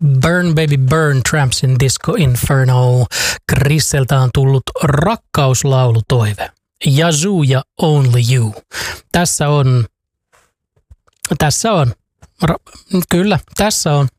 Burn Baby Burn, Tramps in Disco Inferno. Chrisseltä on tullut rakkauslaulutoive. Yazoo ja Only You. Tässä on. Kyllä, tässä on.